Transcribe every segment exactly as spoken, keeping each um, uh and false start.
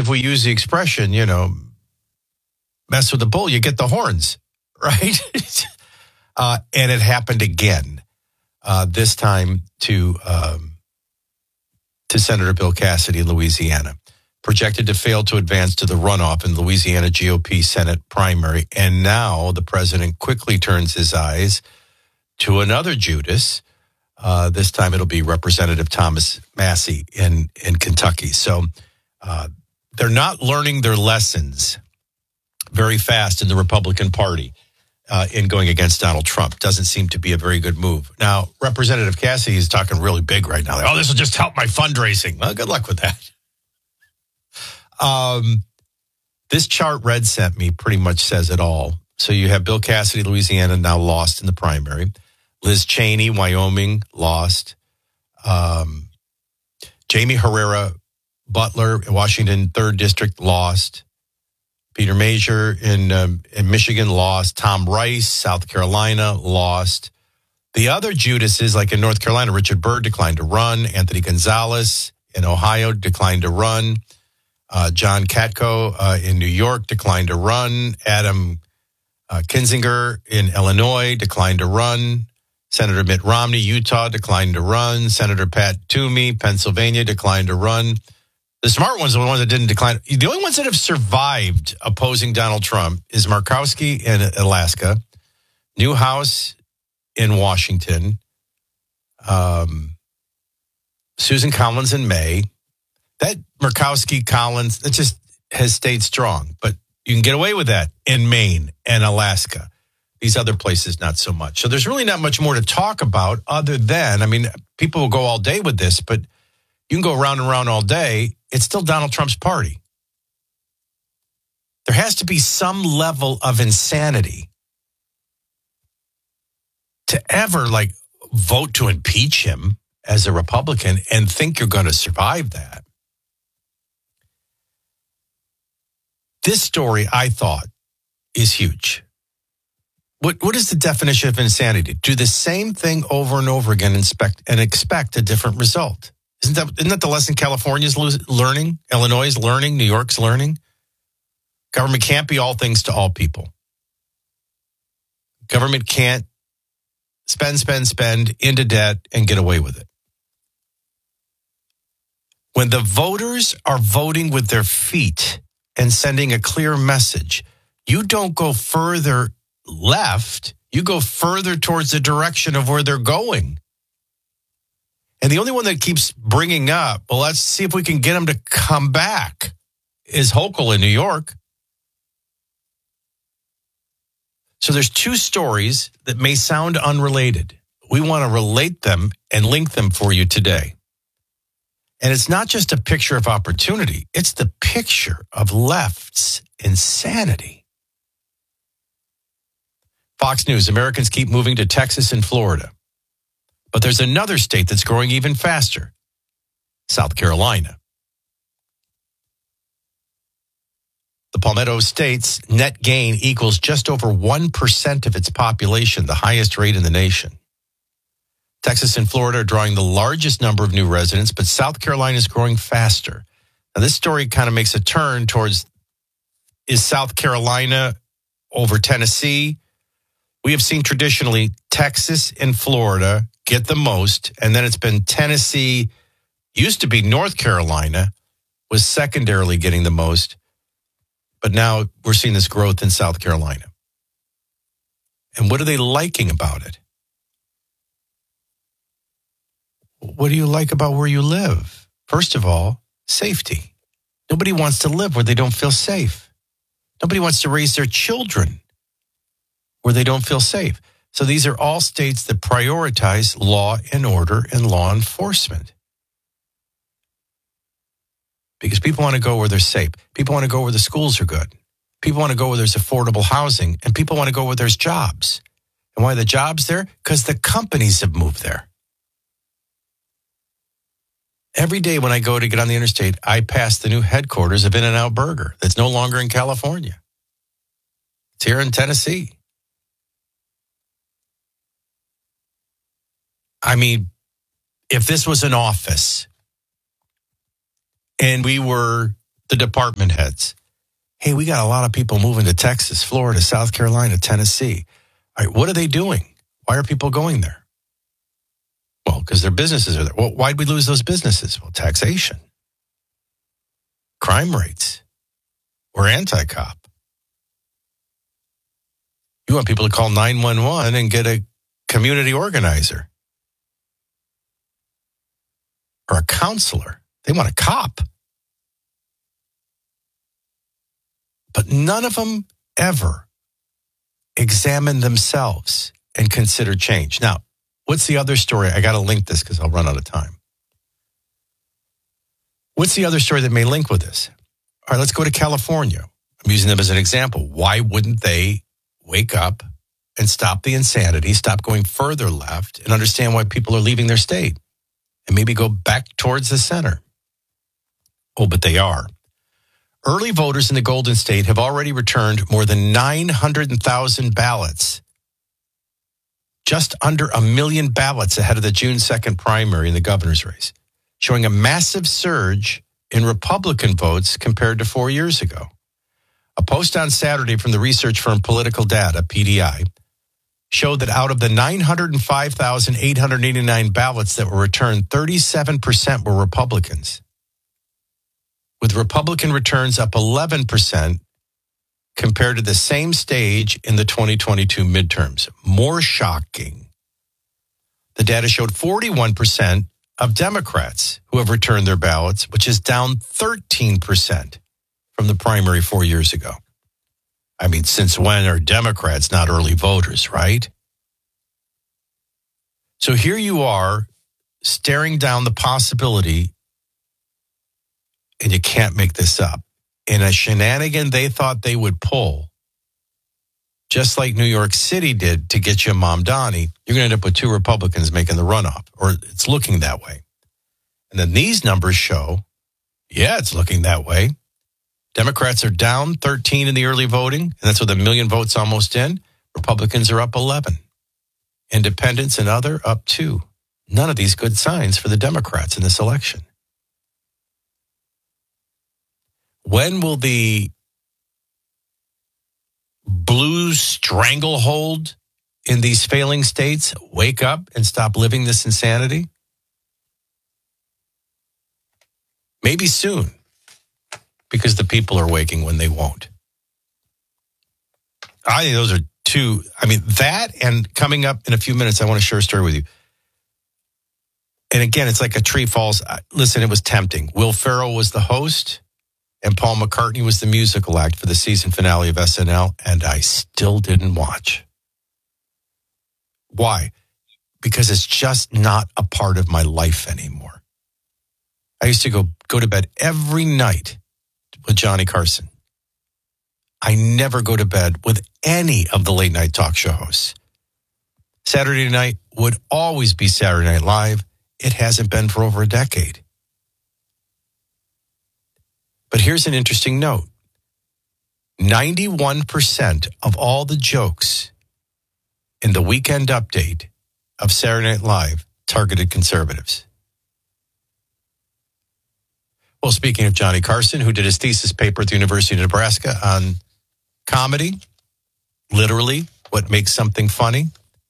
if we use the expression, you know, mess with the bull, you get the horns, right? uh, and it happened again, uh, this time to um, to Senator Bill Cassidy in Louisiana, projected to fail to advance to the runoff in Louisiana G O P Senate primary. And now the president quickly turns his eyes to another Judas. Uh, this time it'll be Representative Thomas Massie in, in Kentucky. So uh, they're not learning their lessons very fast in the Republican Party uh, in going against Donald Trump. Doesn't seem to be a very good move. Now, Representative Cassidy is talking really big right now. Like, oh, this will just help my fundraising. Well, good luck with that. Um, this chart Red sent me pretty much says it all. So you have Bill Cassidy, Louisiana, now lost in the primary. Liz Cheney, Wyoming, lost. Um, Jamie Herrera Butler, Washington, third District, lost. Peter Major in um, in Michigan, lost. Tom Rice, South Carolina, lost. The other Judases, like in North Carolina, Richard Burr declined to run. Anthony Gonzalez in Ohio declined to run. Uh, John Katko uh, in New York declined to run. Adam uh, Kinzinger in Illinois declined to run. Senator Mitt Romney, Utah, declined to run. Senator Pat Toomey, Pennsylvania, declined to run. The smart ones are the ones that didn't decline. The only ones that have survived opposing Donald Trump is Murkowski in Alaska, Newhouse in Washington, um, Susan Collins in May. That Murkowski, Collins, it just has stayed strong. But you can get away with that in Maine and Alaska. These other places, not so much. So there's really not much more to talk about other than, I mean, people will go all day with this, but you can go around and around all day. It's still Donald Trump's party. There has to be some level of insanity to ever, like, vote to impeach him as a Republican and think you're going to survive that. This story, I thought, is huge. What what is the definition of insanity? Do the same thing over and over again and expect, and expect a different result. Isn't that, isn't that the lesson California's learning, Illinois is learning, New York's learning? Government can't be all things to all people. Government can't spend, spend, spend into debt and get away with it. When the voters are voting with their feet and sending a clear message, you don't go further left, you go further towards the direction of where they're going. And the only one that keeps bringing up, well, let's see if we can get them to come back, is Hochul in New York. So there's two stories that may sound unrelated. We want to relate them and link them for you today. And it's not just a picture of opportunity. It's the picture of left's insanity. Fox News, Americans keep moving to Texas and Florida. But there's another state that's growing even faster, South Carolina. The Palmetto State's net gain equals just over one percent of its population, the highest rate in the nation. Texas and Florida are drawing the largest number of new residents, but South Carolina is growing faster. Now, this story kind of makes a turn towards, is South Carolina over Tennessee? We have seen traditionally Texas and Florida get the most, and then it's been Tennessee, used to be North Carolina, was secondarily getting the most, but now we're seeing this growth in South Carolina. And what are they liking about it? What do you like about where you live? First of all, safety. Nobody wants to live where they don't feel safe. Nobody wants to raise their children where they don't feel safe. So these are all states that prioritize law and order and law enforcement. Because people want to go where they're safe. People want to go where the schools are good. People want to go where there's affordable housing. And people want to go where there's jobs. And why are the jobs there? Because the companies have moved there. Every day when I go to get on the interstate, I pass the new headquarters of In-N-Out Burger that's no longer in California. It's here in Tennessee. I mean, if this was an office and we were the department heads. Hey, we got a lot of people moving to Texas, Florida, South Carolina, Tennessee. All right, what are they doing? Why are people going there? Well, because their businesses are there. Well, why'd we lose those businesses? Well, taxation, crime rates. We're anti-cop. You want people to call nine one one and get a community organizer or a counselor. They want a cop. But none of them ever examine themselves and consider change. Now, what's the other story? I got to link this because I'll run out of time. What's the other story that may link with this? All right, let's go to California. I'm using them as an example. Why wouldn't they wake up and stop the insanity, stop going further left, and understand why people are leaving their state and maybe go back towards the center? Oh, but they are. Early voters in the Golden State have already returned more than nine hundred thousand ballots, just under a million ballots ahead of the June second primary in the governor's race, showing a massive surge in Republican votes compared to four years ago. A post on Saturday from the research firm Political Data, P D I, showed that out of the nine hundred five thousand eight hundred eighty-nine ballots that were returned, thirty-seven percent were Republicans, with Republican returns up eleven percent compared to the same stage in the twenty twenty-two midterms. More shocking, the data showed forty-one percent of Democrats who have returned their ballots, which is down thirteen percent from the primary four years ago. I mean, since when are Democrats not early voters, right? So here you are staring down the possibility, and you can't make this up, in a shenanigan they thought they would pull, just like New York City did to get you Mamdani, you're going to end up with two Republicans making the runoff, or it's looking that way. And then these numbers show, yeah, it's looking that way. Democrats are down thirteen in the early voting, and that's with a million votes almost in. Republicans are up eleven. Independents and other up two. None of these good signs for the Democrats in this election. When will the blue stranglehold in these failing states wake up and stop living this insanity? Maybe soon, because the people are waking when they won't. I think those are two. I mean, that and coming up in a few minutes, I want to share a story with you. And again, it's like a tree falls. Listen, it was tempting. Will Ferrell was the host, and Paul McCartney was the musical act for the season finale of S N L, and I still didn't watch. Why? Because it's just not a part of my life anymore. I used to go, go to bed every night with Johnny Carson. I never go to bed with any of the late night talk show hosts. Saturday night would always be Saturday Night Live. It hasn't been for over a decade. But here's an interesting note. ninety-one percent of all the jokes in the weekend update of Saturday Night Live targeted conservatives. Well, speaking of Johnny Carson, who did his thesis paper at the University of Nebraska on comedy, literally, what makes something funny?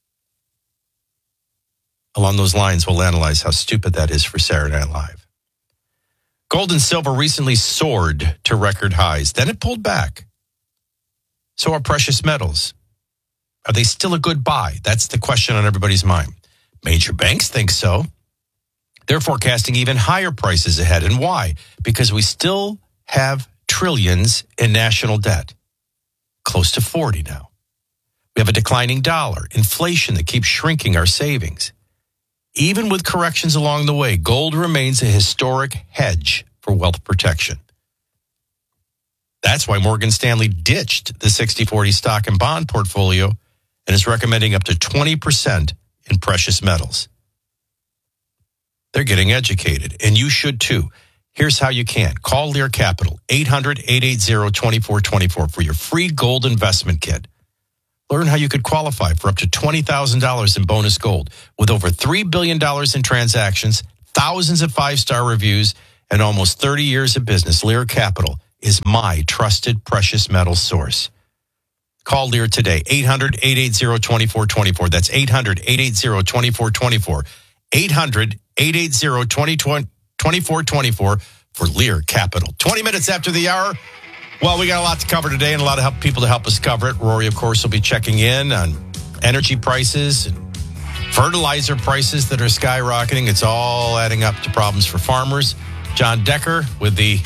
Along those lines, we'll analyze how stupid that is for Saturday Night Live. Gold and silver recently soared to record highs. Then it pulled back. So are precious metals. Are they still a good buy? That's the question on everybody's mind. Major banks think so. They're forecasting even higher prices ahead. And why? Because we still have trillions in national debt. Close to forty now. We have a declining dollar, inflation that keeps shrinking our savings. Even with corrections along the way, gold remains a historic hedge for wealth protection. That's why Morgan Stanley ditched the sixty forty stock and bond portfolio and is recommending up to twenty percent in precious metals. They're getting educated, and you should too. Here's how you can. Call Lear Capital, eight hundred, eight eight zero, two four two four for your free gold investment kit. Learn how you could qualify for up to twenty thousand dollars in bonus gold with over three billion dollars in transactions, thousands of five-star reviews, and almost thirty years of business, Lear Capital is my trusted precious metal source. Call Lear today, eight hundred, eight eight zero, two four two four. That's eight hundred, eight eight zero, two four two four. eight hundred, eight eight zero, two four two four for Lear Capital. twenty minutes after the hour. Well, we got a lot to cover today and a lot of help, people to help us cover it. Rory, of course, will be checking in on energy prices and fertilizer prices that are skyrocketing. It's all adding up to problems for farmers. John Decker with the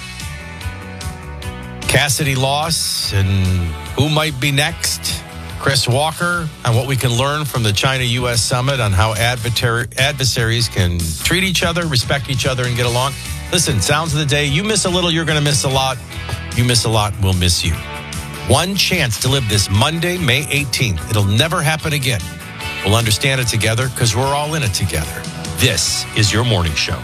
Cassidy loss and who might be next. Chris Walker on what we can learn from the China-U S summit on how adversaries can treat each other, respect each other, and get along. Listen, sounds of the day. You miss a little, you're going to miss a lot. You miss a lot, we'll miss you. One chance to live this Monday, May eighteenth. It'll never happen again. We'll understand it together because we're all in it together. This is your morning show.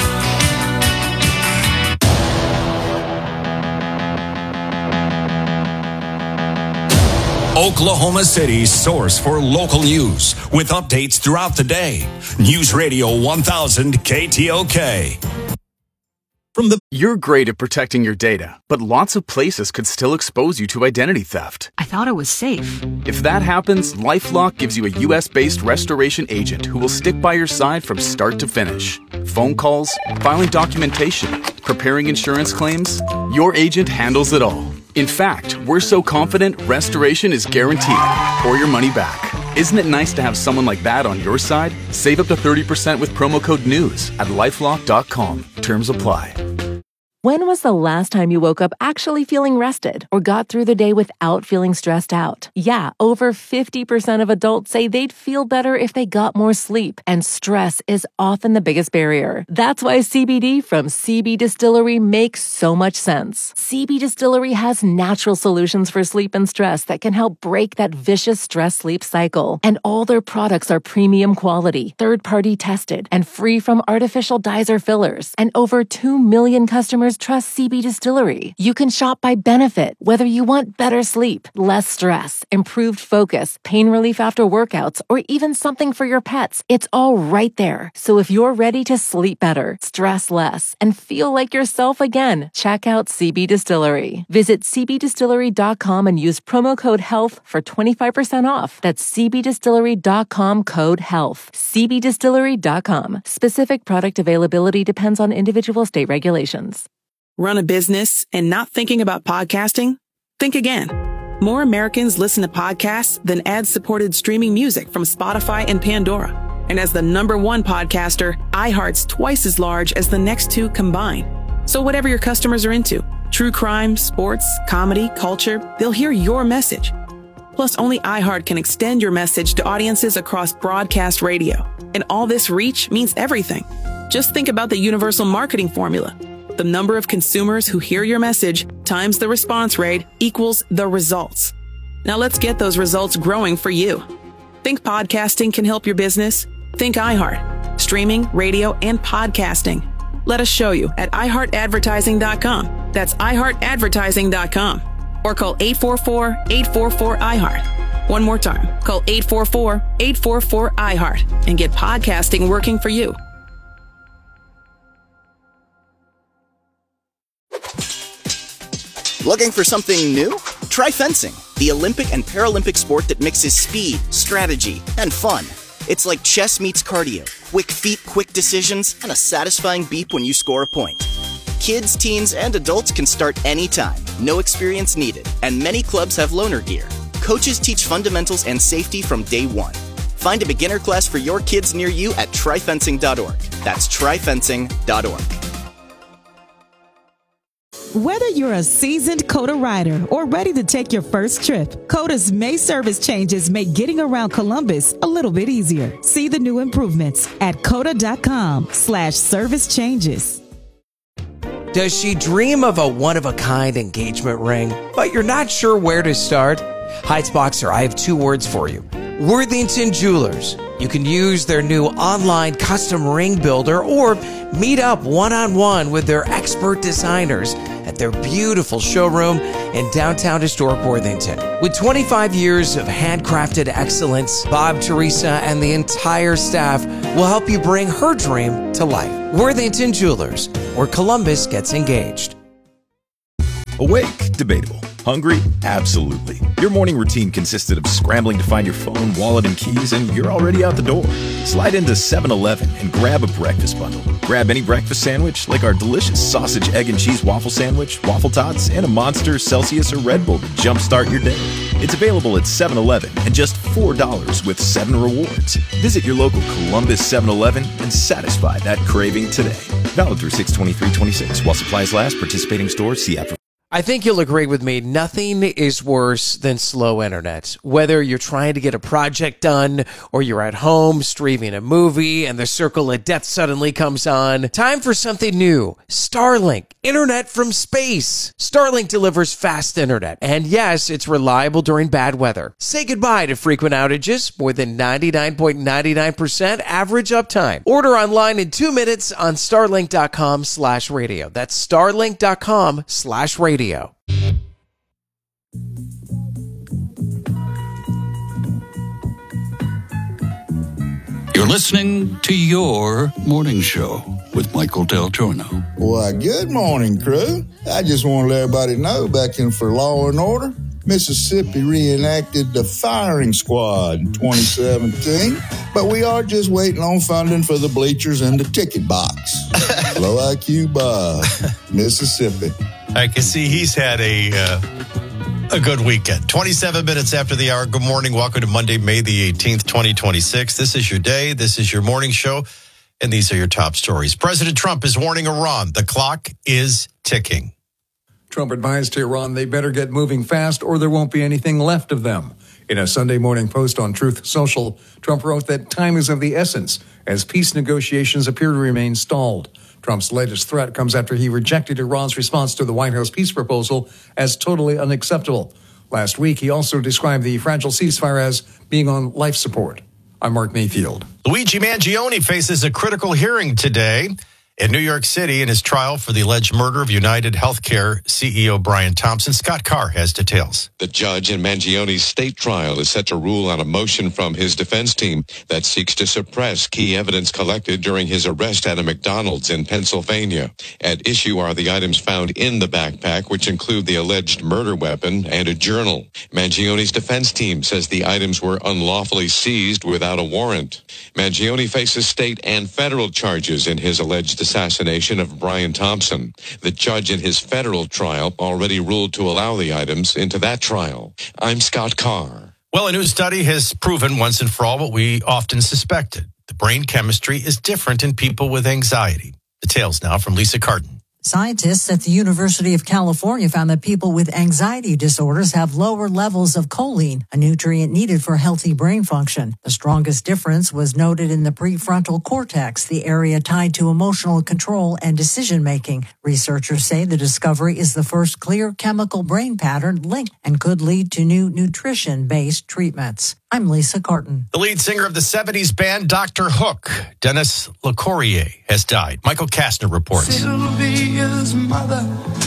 Oklahoma City's source for local news with updates throughout the day. News Radio one thousand K T O K. From the You're great at protecting your data, but lots of places could still expose you to identity theft. I thought it was safe. If that happens, LifeLock gives you a U S-based restoration agent who will stick by your side from start to finish. Phone calls, filing documentation, preparing insurance claims, your agent handles it all. In fact, we're so confident restoration is guaranteed or your money back. Isn't it nice to have someone like that on your side? Save up to thirty percent with promo code NEWS at lifelock dot com. Terms apply. When was the last time you woke up actually feeling rested or got through the day without feeling stressed out? Yeah, over fifty percent of adults say they'd feel better if they got more sleep, and stress is often the biggest barrier. That's why C B D from C B Distillery makes so much sense. C B Distillery has natural solutions for sleep and stress that can help break that vicious stress-sleep cycle. And all their products are premium quality, third-party tested, and free from artificial dyes or fillers. And over two million customers trust C B Distillery. You can shop by benefit, whether you want better sleep, less stress, improved focus, pain relief after workouts, or even something for your pets. It's all right there. So if you're ready to sleep better, stress less, and feel like yourself again, check out C B Distillery. Visit c b distillery dot com and use promo code HEALTH for twenty-five percent off. That's c b distillery dot com code HEALTH. c b distillery dot com. Specific product availability depends on individual state regulations. Run a business and not thinking about podcasting? Think again. More Americans listen to podcasts than ad-supported streaming music from Spotify and Pandora. And as the number one podcaster, iHeart's twice as large as the next two combined. So whatever your customers are into, true crime, sports, comedy, culture, they'll hear your message. Plus, only iHeart can extend your message to audiences across broadcast radio. And all this reach means everything. Just think about the universal marketing formula. The number of consumers who hear your message times the response rate equals the results. Now let's get those results growing for you. Think podcasting can help your business? Think iHeart. Streaming, radio, and podcasting. Let us show you at i heart advertising dot com. That's i heart advertising dot com. Or call eight four four, eight four four, I heart. One more time. Call eight four four, eight four four, I heart and get podcasting working for you. Looking for something new? Try fencing, the Olympic and Paralympic sport that mixes speed, strategy, and fun. It's like chess meets cardio, quick feet, quick decisions, and a satisfying beep when you score a point. Kids, teens, and adults can start anytime, no experience needed, and many clubs have loaner gear. Coaches teach fundamentals and safety from day one. Find a beginner class for your kids near you at try fencing dot org. That's try fencing dot org. Whether you're a seasoned COTA rider or ready to take your first trip, COTA's May service changes make getting around Columbus a little bit easier. See the new improvements at cota dot com slash service changes. Does she dream of a one-of-a-kind engagement ring, but you're not sure where to start? Heights Boxer, I have two words for you. Worthington Jewelers. You can use their new online custom ring builder or meet up one-on-one with their expert designers at their beautiful showroom in downtown historic Worthington. With twenty-five years of handcrafted excellence, Bob, Teresa, and the entire staff will help you bring her dream to life. Worthington Jewelers, where Columbus gets engaged. Awake? Debatable. Hungry? Absolutely. Your morning routine consisted of scrambling to find your phone, wallet, and keys, and you're already out the door. Slide into seven eleven and grab a breakfast bundle. Grab any breakfast sandwich, like our delicious sausage, egg, and cheese waffle sandwich, waffle tots, and a Monster, Celsius, or Red Bull to jumpstart your day. It's available at seven eleven and just four dollars with seven rewards. Visit your local Columbus seven eleven and satisfy that craving today. Valid through six twenty-three twenty-six. While supplies last, participating stores, see app for I think you'll agree with me, nothing is worse than slow internet. Whether you're trying to get a project done or you're at home streaming a movie and the circle of death suddenly comes on, time for something new. Starlink, internet from space. Starlink delivers fast internet, and yes, it's reliable during bad weather. Say goodbye to frequent outages, more than ninety-nine point nine nine percent average uptime. Order online in two minutes on starlink.com slash radio. That's starlink.com slash radio. Radio. You're listening to your morning show with Michael Del Giorno. Why, good morning, crew. I just want to let everybody know, back in for Law and Order, Mississippi reenacted the firing squad in twenty seventeen, but we are just waiting on funding for the bleachers and the ticket box. Low I Q Bob, Mississippi. I can see he's had a uh, a good weekend. twenty-seven minutes after the hour. Good morning. Welcome to Monday, May the eighteenth, twenty twenty-six. This is your day. This is your morning show. And these are your top stories. President Trump is warning Iran. The clock is ticking. Trump advised Iran they better get moving fast or there won't be anything left of them. In a Sunday morning post on Truth Social, Trump wrote that time is of the essence as peace negotiations appear to remain stalled. Trump's latest threat comes after he rejected Iran's response to the White House peace proposal as totally unacceptable. Last week, he also described the fragile ceasefire as being on life support. I'm Mark Mayfield. Luigi Mangione faces a critical hearing today in New York City in his trial for the alleged murder of United Healthcare C E O Brian Thompson. Scott Carr has details. The judge in Mangione's state trial is set to rule on a motion from his defense team that seeks to suppress key evidence collected during his arrest at a McDonald's in Pennsylvania. At issue are the items found in the backpack, which include the alleged murder weapon and a journal. Mangione's defense team says the items were unlawfully seized without a warrant. Mangione faces state and federal charges in his alleged assassination of Brian Thompson. The judge in his federal trial already ruled to allow the items into that trial. I'm Scott Carr. Well, a new study has proven once and for all what we often suspected. The brain chemistry is different in people with anxiety. Details now from Lisa Carton. Scientists at the University of California found that people with anxiety disorders have lower levels of choline, a nutrient needed for healthy brain function. The strongest difference was noted in the prefrontal cortex, the area tied to emotional control and decision-making. Researchers say the discovery is the first clear chemical brain pattern linked and could lead to new nutrition-based treatments. I'm Lisa Carton. The lead singer of the seventies band Doctor Hook, Dennis LeCourrier, has died. Michael Kastner reports. Sylvia's mother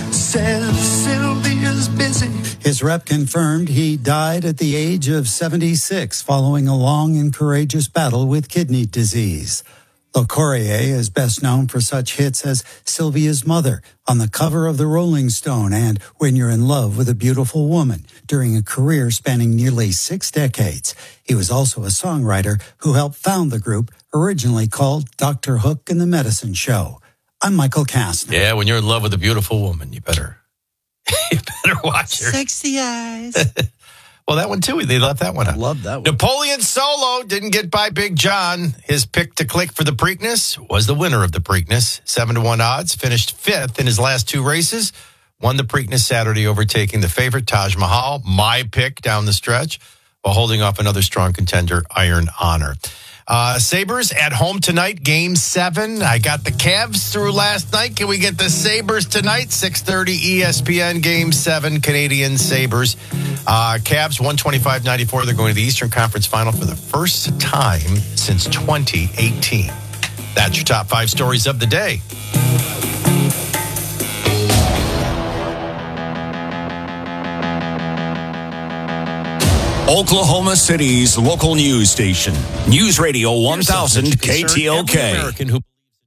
says Sylvia's busy. His rep confirmed he died at the age of seventy-six following a long and courageous battle with kidney disease. LeCourrier is best known for such hits as Sylvia's Mother, on the cover of the Rolling Stone, and When You're in Love with a Beautiful Woman, during a career spanning nearly six decades. He was also a songwriter who helped found the group, originally called Doctor Hook and the Medicine Show. I'm Michael Kastner. Yeah, when you're in love with a beautiful woman, you better, you better watch her. Sexy eyes. Well, that one too. They left that one out. Love that one. Napoleon Solo didn't get by Big John. His pick to click for the Preakness was the winner of the Preakness. Seven to one odds. Finished fifth in his last two races. Won the Preakness Saturday, overtaking the favorite Taj Mahal. My pick down the stretch, while holding off another strong contender, Iron Honor. Uh, Sabres at home tonight, game seven. I got the Cavs through last night. Can we get the Sabres tonight? six thirty E S P N, game seven, Canadian Sabres. Uh, Cavs, one twenty-five ninety-four. They're going to the Eastern Conference Final for the first time since twenty eighteen. That's your top five stories of the day. Oklahoma City's local news station, News Radio one thousand K T O K. American who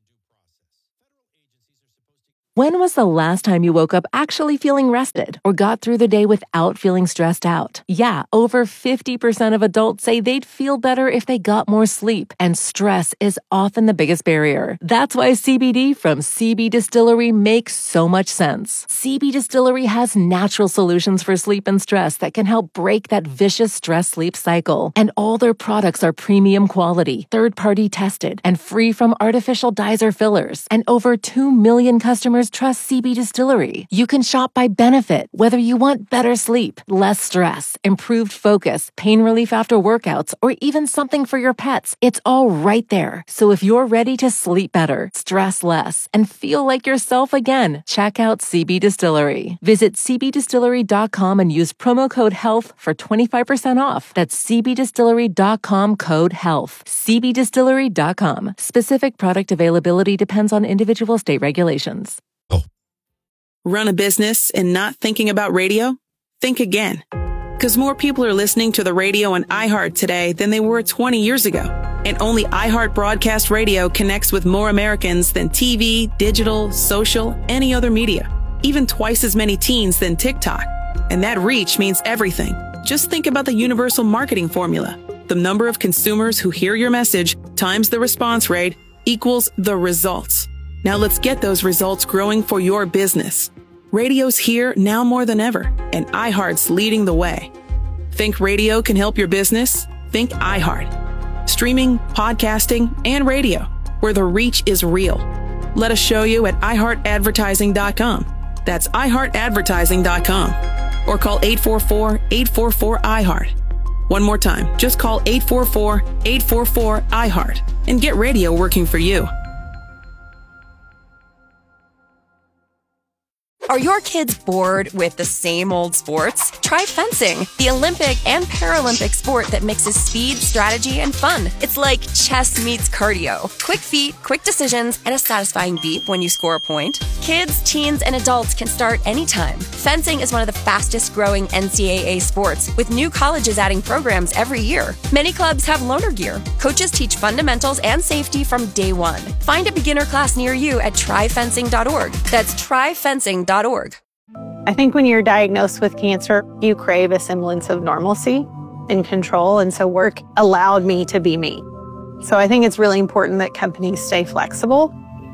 When was the last time you woke up actually feeling rested or got through the day without feeling stressed out? Yeah, over fifty percent of adults say they'd feel better if they got more sleep, and stress is often the biggest barrier. That's why C B D from C B Distillery makes so much sense. C B Distillery has natural solutions for sleep and stress that can help break that vicious stress-sleep cycle. And all their products are premium quality, third-party tested, and free from artificial dyes or fillers. And over two million customers trust C B Distillery. You can shop by benefit, whether you want better sleep, less stress, improved focus, pain relief after workouts, or even something for your pets. It's all right there. So if you're ready to sleep better, stress less, and feel like yourself again, check out C B Distillery. Visit c b distillery dot com and use promo code HEALTH for twenty-five percent off. That's c b distillery dot com code HEALTH. c b distillery dot com. Specific product availability depends on individual state regulations. Run a business and not thinking about radio? Think again. Because more people are listening to the radio on iHeart today than they were twenty years ago. And only iHeart Broadcast Radio connects with more Americans than T V, digital, social, any other media. Even twice as many teens than TikTok. And that reach means everything. Just think about the universal marketing formula. The number of consumers who hear your message times the response rate equals the results. Now let's get those results growing for your business. Radio's here now more than ever, and iHeart's leading the way. Think radio can help your business? Think iHeart. Streaming, podcasting, and radio, where the reach is real. Let us show you at i heart advertising dot com. That's i heart advertising dot com. Or call eight four four, eight four four, I heart. One more time, just call eight four four, eight four four, I heart and get radio working for you. Are your kids bored with the same old sports? Try fencing, the Olympic and Paralympic sport that mixes speed, strategy, and fun. It's like chess meets cardio. Quick feet, quick decisions, and a satisfying beep when you score a point. Kids, teens, and adults can start anytime. Fencing is one of the fastest growing N C double A sports, with new colleges adding programs every year. Many clubs have loaner gear. Coaches teach fundamentals and safety from day one. Find a beginner class near you at try fencing dot org. That's try fencing dot org. I think when you're diagnosed with cancer, you crave a semblance of normalcy and control. And so work allowed me to be me. So I think it's really important that companies stay flexible.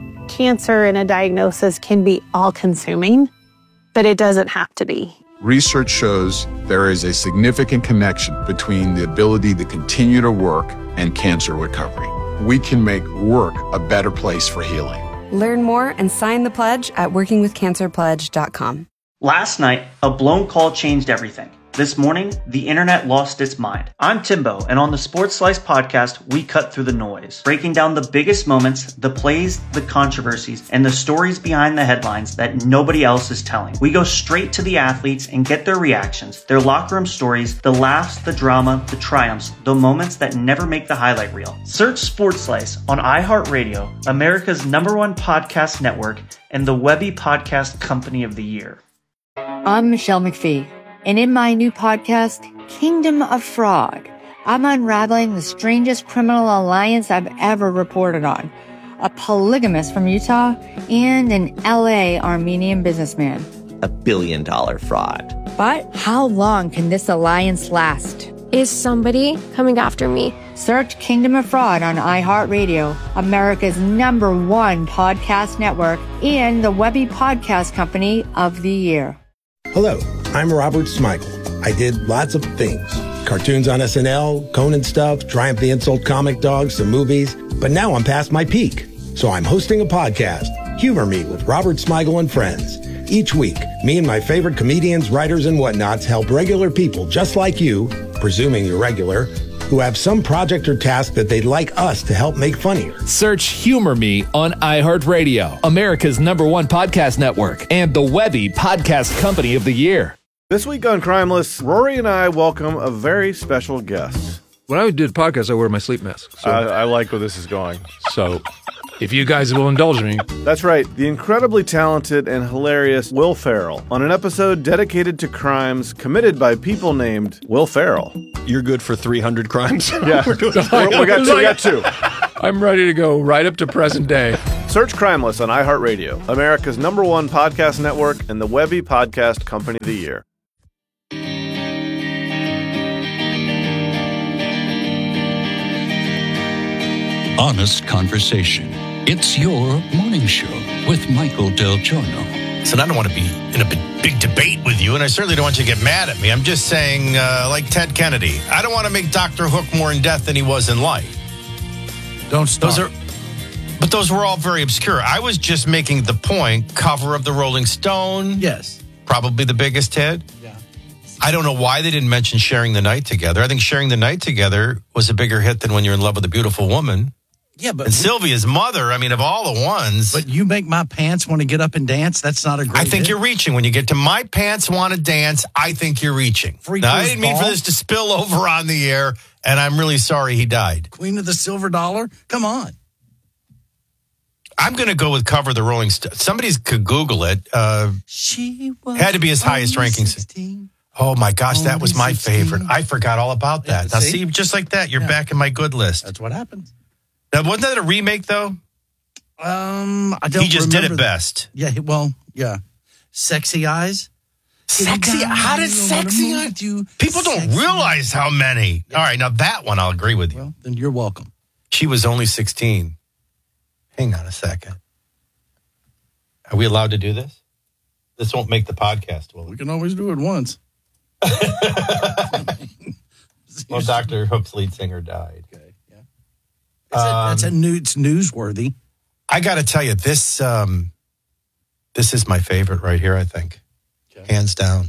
Cancer and a diagnosis can be all-consuming, but it doesn't have to be. Research shows there is a significant connection between the ability to continue to work and cancer recovery. We can make work a better place for healing. Learn more and sign the pledge at working with cancer pledge dot com. Last night, a blown call changed everything. This morning, the internet lost its mind. I'm Timbo, and on the Sports Slice podcast, we cut through the noise, breaking down the biggest moments, the plays, the controversies, and the stories behind the headlines that nobody else is telling. We go straight to the athletes and get their reactions, their locker room stories, the laughs, the drama, the triumphs, the moments that never make the highlight reel. Search Sports Slice on iHeartRadio, America's number one podcast network, and the Webby Podcast Company of the Year. I'm Michelle McPhee. And in my new podcast, Kingdom of Fraud, I'm unraveling the strangest criminal alliance I've ever reported on. A polygamist from Utah and an L A Armenian businessman. A billion dollar fraud. But how long can this alliance last? Is somebody coming after me? Search Kingdom of Fraud on iHeartRadio, America's number one podcast network, and the Webby Podcast Company of the Year. Hello, I'm Robert Smigel. I did lots of things. Cartoons on S N L, Conan stuff, Triumph the Insult comic dogs, some movies. But now I'm past my peak. So I'm hosting a podcast, Humor Me with Robert Smigel and Friends. Each week, me and my favorite comedians, writers, and whatnots help regular people just like you, presuming you're regular, who have some project or task that they'd like us to help make funnier. Search Humor Me on iHeartRadio, America's number one podcast network, and the Webby Podcast Company of the Year. This week on Crimeless, Rory and I welcome a very special guest. When I do the podcast, I wear my sleep mask. So. I, I like where this is going. So, if you guys will indulge me. That's right, the incredibly talented and hilarious Will Ferrell on an episode dedicated to crimes committed by people named Will Ferrell. You're good for three hundred crimes? Yeah, we got two. We got two. I'm ready to go right up to present day. Search Crimeless on iHeartRadio, America's number one podcast network and the Webby Podcast Company of the Year. Honest conversation. It's your morning show with Michael Del Giorno. So I don't want to be in a big, big debate with you, and I certainly don't want you to get mad at me. I'm just saying, uh, like Ted Kennedy, I don't want to make Doctor Hook more in death than he was in life. Don't start. Those are, but those were all very obscure. I was just making the point, cover of the Rolling Stone. Yes. Probably the biggest hit. Yeah. I don't know why they didn't mention Sharing the Night Together. I think Sharing the Night Together was a bigger hit than When You're in Love with a Beautiful Woman. Yeah, but and Sylvia's mother, I mean, of all the ones. But You Make My Pants Want to Get Up and Dance, that's not a great I think hit. you're reaching. When you get to My Pants Want to Dance, I think you're reaching. Freak Now, I Goes didn't mean for Ball. this to spill over on the air, and I'm really sorry he died. Queen of the Silver Dollar? Come on. I'm going to go with Cover the Rolling Stone. Somebody could Google it. Uh, she was had to be his highest ranking. sixteen. Oh, my gosh, that was my sixteen. favorite. I forgot all about that. Yeah, now, see? see, just like that, you're Yeah. back in my good list. That's what happens. Now, wasn't that a remake, though? Um, I don't He just did remember it that. best. Yeah, he- well, yeah. Sexy Eyes? Sexy? How did Sexy Eyes? People don't realize how many. All right, now that one, I'll agree with you. Well, then you're welcome. She was only sixteen. Hang on a second. Are we allowed to do this? This won't make the podcast, will it? We can always do it once. Well, Doctor Hook's lead singer died. Okay, yeah. That's, a, that's a new, it's newsworthy. I got to tell you, this um, this is my favorite right here, I think. Okay. Hands down.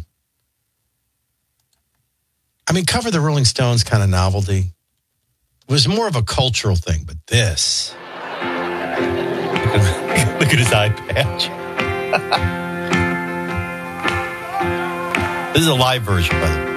I mean, Cover the Rolling Stones kind of novelty. It was more of a cultural thing, but this. Look at his eye patch. This is a live version, by the way.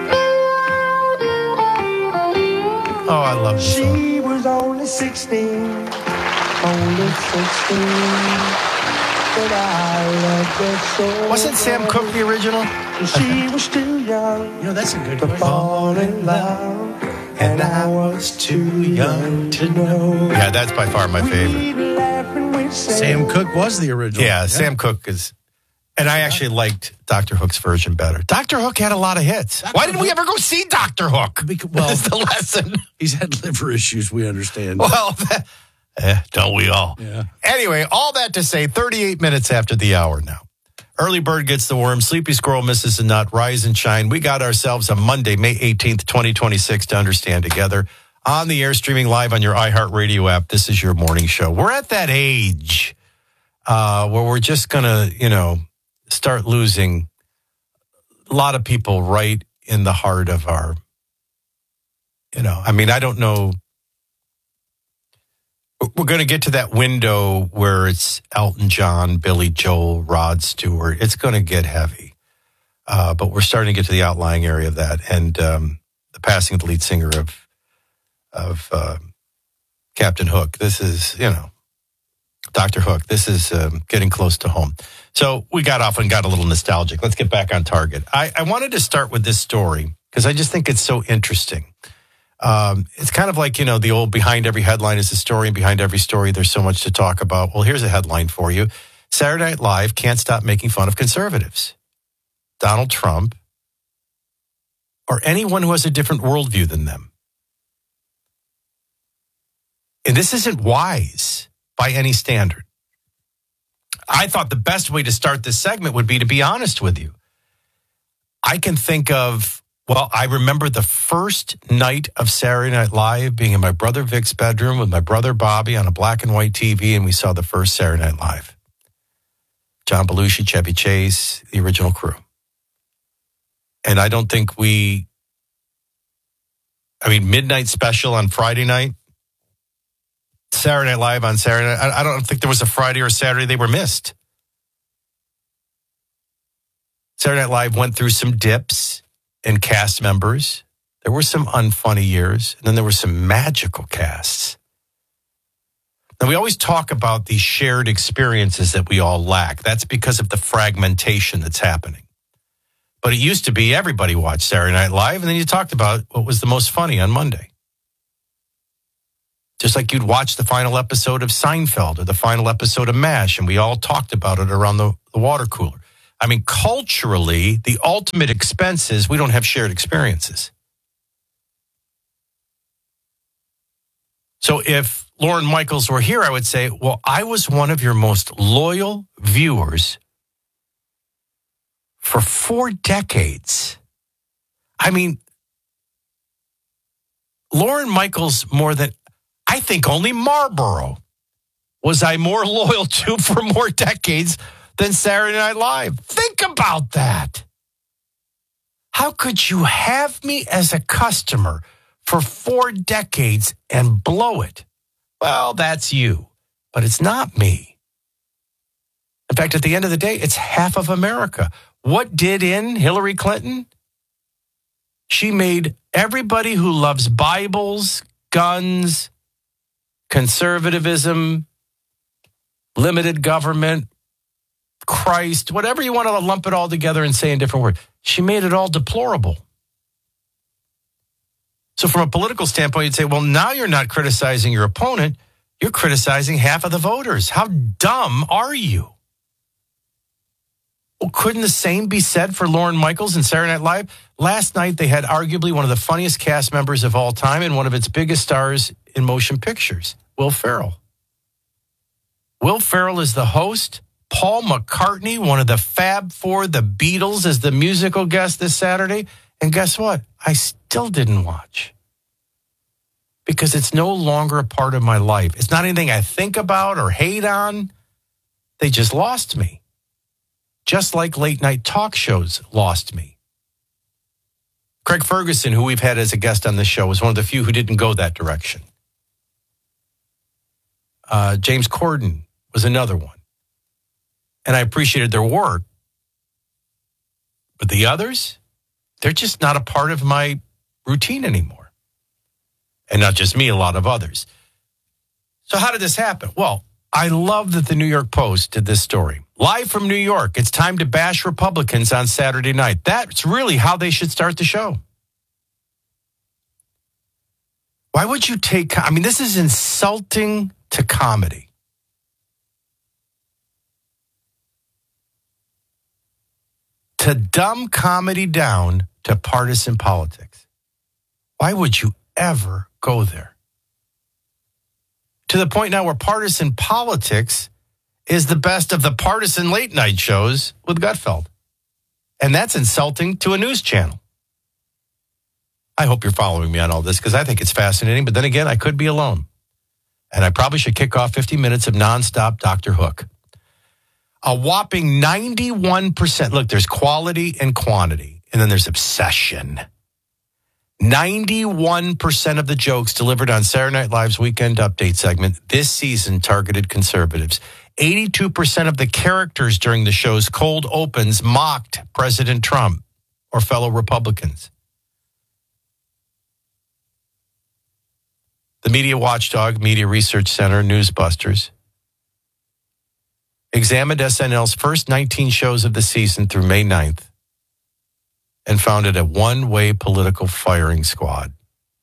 Oh, I love this song. She was only sixteen, only sixteen, but I loved her so. Wasn't Sam Cooke the original? She was too young. You know, that's a good to question. fall in love, and I was too young to know. Yeah, that's by far my favorite. Sam Cooke was the original. Yeah, Sam Cooke is. And I actually liked Doctor Hook's version better. Doctor Hook had a lot of hits. Doctor Why didn't we Hook- ever go see Doctor Hook? Because, well, That's the lesson. He's had liver issues, we understand. Well, eh, don't we all? Yeah. Anyway, all that to say, thirty-eight minutes after the hour now. Early bird gets the worm, sleepy squirrel misses the nut, rise and shine. We got ourselves a Monday, May eighteenth, twenty twenty-six to understand together. On the air, streaming live on your iHeartRadio app. This is your morning show. We're at that age uh, where we're just going to, you know, start losing a lot of people right in the heart of our, you know, I mean, I don't know. We're going to get to that window where it's Elton John, Billy Joel, Rod Stewart. It's going to get heavy. Uh, but we're starting to get to the outlying area of that. And um, the passing of the lead singer of of uh, Captain Hook. This is, you know, Doctor Hook. This is um, getting close to home. So we got off and got a little nostalgic. Let's get back on target. I, I wanted to start with this story because I just think it's so interesting. Um, it's kind of like, you know, the old behind every headline is a story, and behind every story there's so much to talk about. Well, here's a headline for you. Saturday Night Live can't stop making fun of conservatives. Donald Trump or anyone who has a different worldview than them. And this isn't wise by any standard. I thought the best way to start this segment would be to be honest with you. I can think of, well, I remember the first night of Saturday Night Live being in my brother Vic's bedroom with my brother Bobby on a black and white T V, and we saw the first Saturday Night Live. John Belushi, Chevy Chase, the original crew. And I don't think we, I mean, midnight special on Friday night, Saturday Night Live on Saturday night. I, I don't think there was a Friday or Saturday they were missed. Saturday Night Live went through some dips in cast members. There were some unfunny years, and then there were some magical casts. Now, we always talk about these shared experiences that we all lack. That's because of the fragmentation that's happening. But it used to be everybody watched Saturday Night Live, and then you talked about what was the most funny on Monday. Just like you'd watch the final episode of Seinfeld or the final episode of MASH, and we all talked about it around the, the water cooler. I mean, culturally, the ultimate expense is we don't have shared experiences. So if Lorne Michaels were here, I would say, well, I was one of your most loyal viewers for four decades. I mean, Lorne Michaels more than, I think only Marlboro was I more loyal to for more decades than Saturday Night Live. Think about that. How could you have me as a customer for four decades and blow it? Well, that's you, but it's not me. In fact, at the end of the day, it's half of America. What did in Hillary Clinton? She made everybody who loves Bibles, guns, conservatism, limited government, Christ, whatever you want to lump it all together and say in different words, she made it all deplorable. So from a political standpoint, you'd say, well, now you're not criticizing your opponent. You're criticizing half of the voters. How dumb are you? Well, couldn't the same be said for Lorne Michaels and Saturday Night Live? Last night, they had arguably one of the funniest cast members of all time and one of its biggest stars in motion pictures, Will Ferrell. Will Ferrell is the host. Paul McCartney, one of the Fab Four, the Beatles, is the musical guest this Saturday. And guess what? I still didn't watch because it's no longer a part of my life. It's not anything I think about or hate on. They just lost me. Just like late night talk shows lost me. Craig Ferguson, who we've had as a guest on this show, was one of the few who didn't go that direction. Uh, James Corden was another one. And I appreciated their work. But the others, they're just not a part of my routine anymore. And not just me, a lot of others. So how did this happen? Well, I love that the New York Post did this story. Live from New York, it's time to bash Republicans on Saturday night. That's really how they should start the show. Why would you take, I mean, this is insulting to comedy. To dumb comedy down to partisan politics. Why would you ever go there? To the point now where partisan politics is the best of the partisan late night shows with Gutfeld. And that's insulting to a news channel. I hope you're following me on all this because I think it's fascinating. But then again, I could be alone. And I probably should kick off fifty minutes of nonstop Doctor Hook. A whopping ninety-one percent. Look, there's quality and quantity. And then there's obsession. ninety-one percent of the jokes delivered on Saturday Night Live's Weekend Update segment this season targeted conservatives. eighty-two percent of the characters during the show's cold opens mocked President Trump or fellow Republicans. The media watchdog, Media Research Center, Newsbusters, examined S N L's first nineteen shows of the season through May ninth and found it a one-way political firing squad.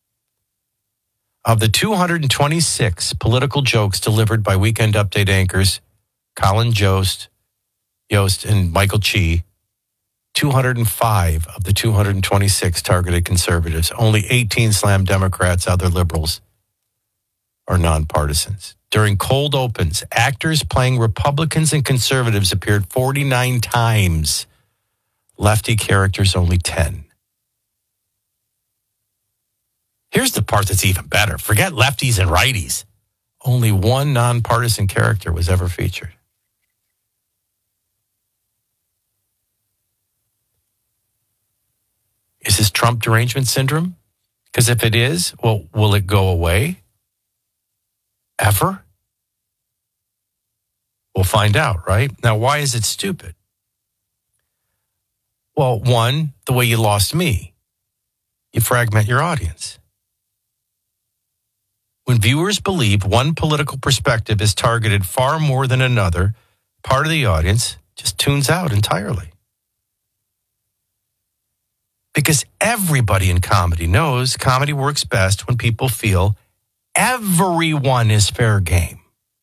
Of the two hundred twenty-six political jokes delivered by Weekend Update anchors Colin Jost, Yost, and Michael Chi, two hundred five of the two hundred twenty-six targeted conservatives. Only eighteen slammed Democrats, other liberals, or nonpartisans. During cold opens, actors playing Republicans and conservatives appeared forty-nine times. Lefty characters only ten. Here's the part that's even better. Forget lefties and righties. Only one nonpartisan character was ever featured. Is this Trump derangement syndrome? Because if it is, well, will it go away? Ever? We'll find out, right? Now, why is it stupid? Well, one, the way you lost me. You fragment your audience. When viewers believe one political perspective is targeted far more than another, part of the audience just tunes out entirely. Because everybody in comedy knows comedy works best when people feel everyone is fair game.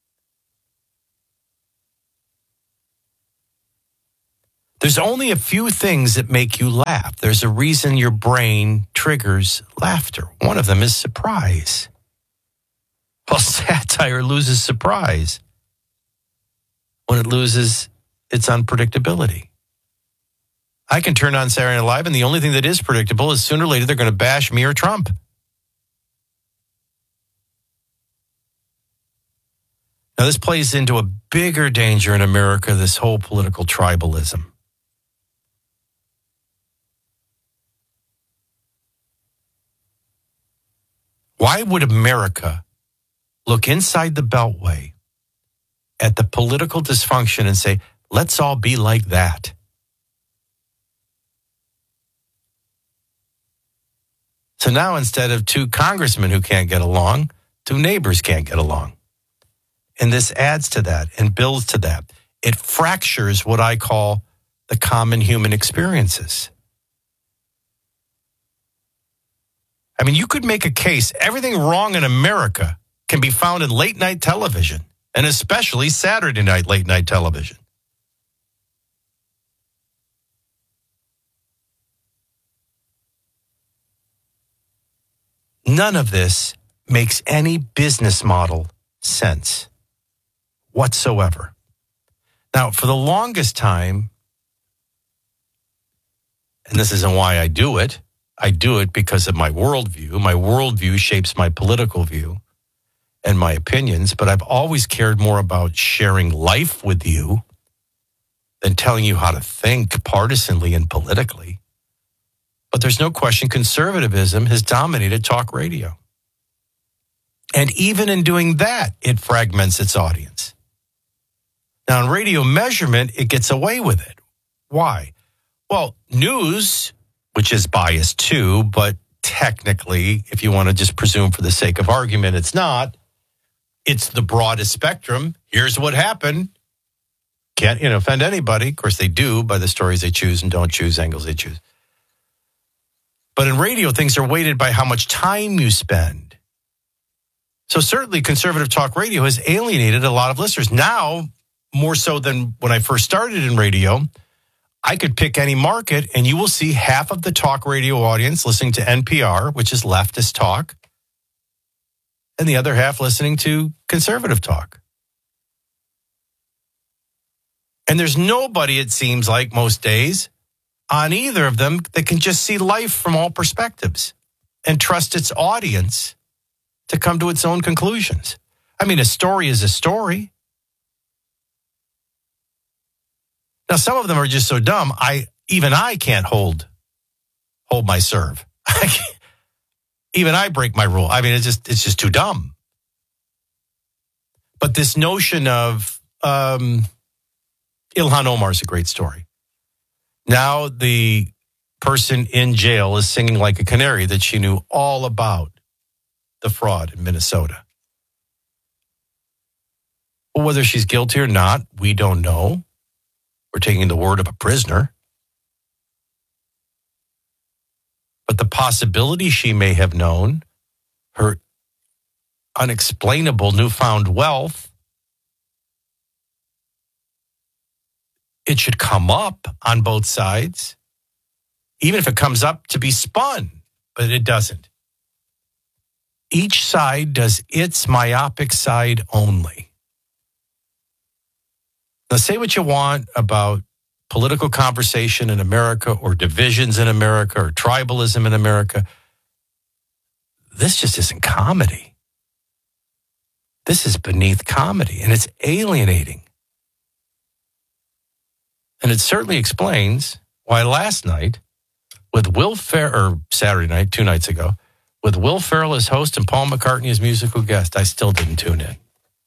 There's only a few things that make you laugh. There's a reason your brain triggers laughter. One of them is surprise. Well, satire loses surprise when it loses its unpredictability. I can turn on Saturday Night Live, and the only thing that is predictable is sooner or later they're going to bash me or Trump. Now, this plays into a bigger danger in America, this whole political tribalism. Why would America look inside the Beltway at the political dysfunction and say, let's all be like that? So now instead of two congressmen who can't get along, two neighbors can't get along. And this adds to that and builds to that. It fractures what I call the common human experiences. I mean, you could make a case, everything wrong in America can be found in late night television, and especially Saturday night late night television. None of this makes any business model sense whatsoever. Now, for the longest time, and this isn't why I do it, I do it because of my worldview. My worldview shapes my political view and my opinions, but I've always cared more about sharing life with you than telling you how to think partisanly and politically. But there's no question conservatism has dominated talk radio. And even in doing that, it fragments its audience. Now, in radio measurement, it gets away with it. Why? Well, news, which is biased too, but technically, if you want to just presume for the sake of argument, it's not. It's the broadest spectrum. Here's what happened. Can't you know, offend anybody. Of course, they do by the stories they choose and don't choose, angles they choose. But in radio, things are weighted by how much time you spend. So certainly conservative talk radio has alienated a lot of listeners. Now, more so than when I first started in radio, I could pick any market and you will see half of the talk radio audience listening to N P R, which is leftist talk, and the other half listening to conservative talk. And there's nobody, it seems like most days, on either of them that can just see life from all perspectives and trust its audience to come to its own conclusions. I mean, a story is a story. Now, some of them are just so dumb, I even I can't hold hold my serve. Even I break my rule. I mean, it's just it's just too dumb. But this notion of um, Ilhan Omar is a great story. Now the person in jail is singing like a canary that she knew all about the fraud in Minnesota. Well, whether she's guilty or not, we don't know. We're taking the word of a prisoner. But the possibility she may have known, her unexplainable newfound wealth, it should come up on both sides, even if it comes up to be spun, but it doesn't. Each side does its myopic side only. Now, say what you want about political conversation in America or divisions in America or tribalism in America. This just isn't comedy. This is beneath comedy, and it's alienating. And it certainly explains why last night, with Will Ferrell, or Saturday night, two nights ago, with Will Ferrell as host and Paul McCartney as musical guest, I still didn't tune in.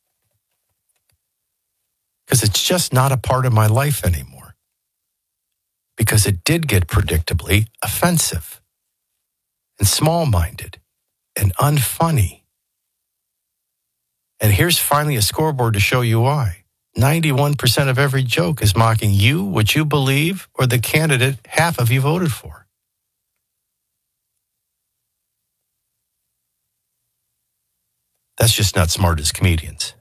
Because it's just not a part of my life anymore. Because it did get predictably offensive and small-minded and unfunny And here's finally a scoreboard to show you why. ninety-one percent of every joke is mocking you, what you believe, or the candidate half of you voted for. That's just not smart as comedians.